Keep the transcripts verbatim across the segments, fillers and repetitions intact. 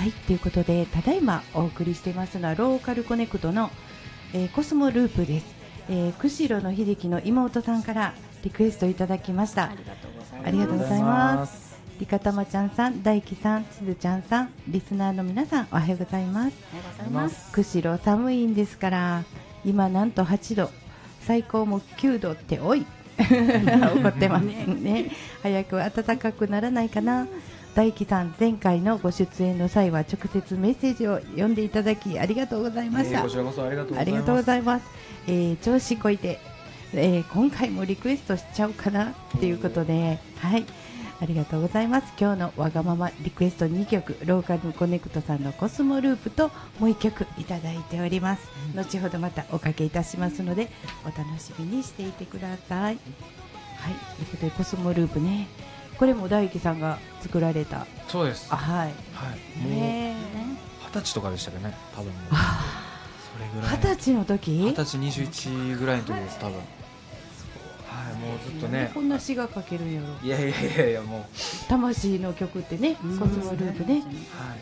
はい、ということでただいまお送りしていますのはローカルコネクトの、えー、コスモループです。えー、釧路の秀樹の妹さんからリクエストいただきました。ありがとうございます。リカタマちゃんさん、大輝さん、しずちゃんさん、リスナーの皆さんおはようございます。 おはようございます。 釧路寒いんですから、今なんとはちど、最高もきゅうどっておい怒ってますね。早く暖かくならないかな。大輝さん、前回のご出演の際は直接メッセージを読んでいただきありがとうございました。 えー、こちらこそありがとうございます。 ありがとうございます。えー、調子こいて、えー、今回もリクエストしちゃうかなっていうことで、はい、ありがとうございます。今日のわがままリクエストにきょく、ローカルコネクトさんのコスモループともういっきょくいただいております。後ほどまたおかけいたしますのでお楽しみにしていてください。はい、ということでコスモループね、これも大輝さんが作られた。 そうです。 あ、はい、 はい、もうね、 二十歳とかでしたけどね、多分もうそれぐらい。 二十歳の時、 二十歳にじゅういちぐらいの時です多分。はい、もうずっとね。 こんな詩が書けるんやろ。 いやいやいやいや、もう魂の曲ってね、コスモループね。 はい、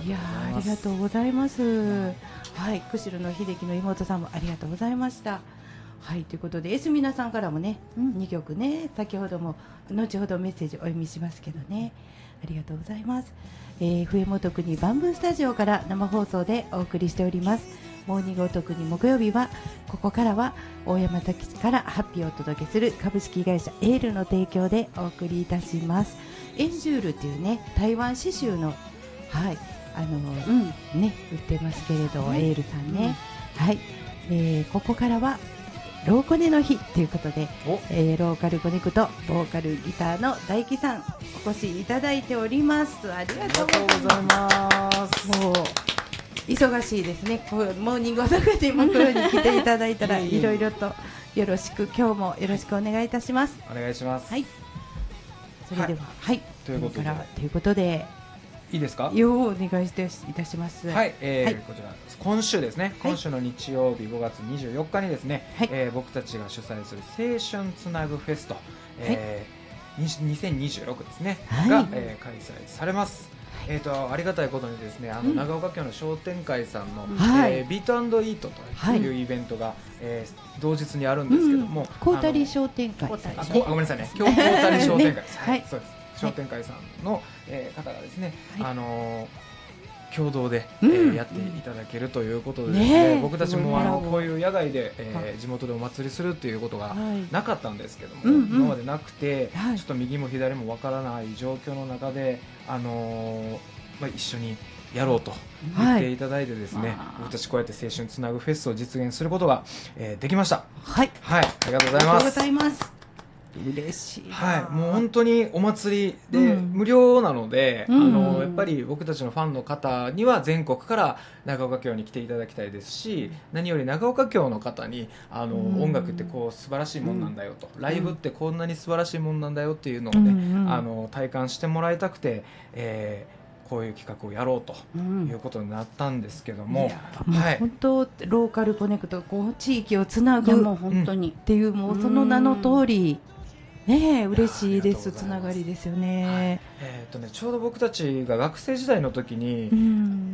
いやー、ありがとうございます。はい、釧路の秀樹の妹さんもありがとうございました。はい、ということでエスミナさんからもね、うん、にきょくね、先ほども後ほどメッセージお読みしますけどね、ありがとうございます。えー、笛本国バンブースタジオから生放送でお送りしております。モーニングお得に木曜日はここからは大山崎市からハッピーをお届けする株式会社エールの提供でお送りいたします。エンジュールっていうね、台湾刺繍の、はい、あの、うん、ね、売ってますけれど、エールさんね、うん、はい、えー、ここからはローコネの日ということで、えー、ローカルコネクトボーカルギターの大輝さんお越しいただいております。ありがとうございます。もう忙しいですね。こうモーニングを作って今このように来ていただいたらいろいろとよろしく、今日もよろしくお願いいたします。 お願いします。 はい、それでは、はい、 ということで、 ということでいいですか？ ようお願いしていたします。 はい、えーはい、こちら今週ですね、 はい、 今週の日曜日ごがつにじゅうよっかにですね、はい、えー、僕たちが主催する青春つなぐフェスト、えーはい、にせんにじゅうろくですね、はい、が、えー、開催されます。えー、とありがたいことにですね、あの、うん、長岡京の商店会さんの、はい、えー、ビート&イートというイベントが、はい、えー、同日にあるんですけども、 コータリ商店会、 あ、ごめんなさいね、京コータリ商店会です、ね、はい、そうです。商店会さんの、えー、方がですね、はい、あのー、共同で、うん、えー、やっていただけるということでですね、ね、僕たちもあのこういう野外で、えー、地元でお祭りするということがなかったんですけども、はい、今までなくて、うんうん、ちょっと右も左もわからない状況の中で、あのーまあ、一緒にやろうと言っていただいてですね、はい、僕たちこうやって青春つなぐフェスを実現することが、えー、できました。 はい、 はい、ありがとうございます。 ありがとうございます。嬉しい。 はい、もう本当にお祭りで無料なので、うん、あのやっぱり僕たちのファンの方には全国から長岡京に来ていただきたいですし、何より長岡京の方にあの、うん、音楽ってこう素晴らしいもんなんだよと、うん、ライブってこんなに素晴らしいもんなんだよっていうのをね、うん、あの体感してもらいたくて、えー、こういう企画をやろうということになったんですけども、 うん、はい、本当ローカルコネクト、こう地域をつなぐ、もう本当にっていう、もうその名の通り。ねえ、嬉しいです。つながりですよね。はい、 えーとね、ちょうど僕たちが学生時代の時に、うん、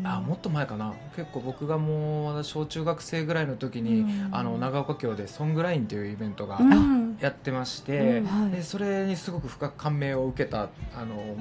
あ、もっと前かな、結構僕がもうまだ小中学生ぐらいの時に、うん、あの長岡京でソングラインというイベントがやってまして、うん、でそれにすごく深く感銘を受けたあの